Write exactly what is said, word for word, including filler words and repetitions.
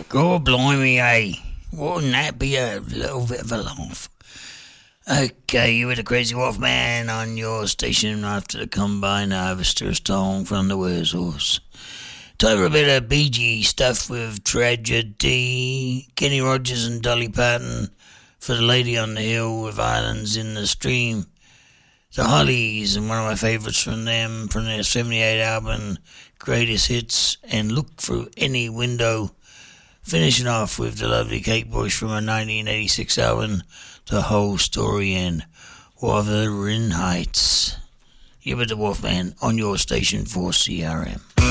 God blimey, eh? Wouldn't that be a little bit of a laugh? Okay, you were the Crazy Wolf Man on your station after the Combine Harvester song from the Wurzels. Time for a bit of Bee Gees stuff with Tragedy. Kenny Rogers and Dolly Parton for The Lady on the Hill with Islands in the Stream. The Hollies, and one of my favourites from them, from their seventy-eight album, Greatest Hits, and Look Through Any Window. Finishing off with the lovely Kate Bush from her nineteen eighty-six album, The Whole Story, and Wuthering Heights. You're with the Wolfman on your station for C R M.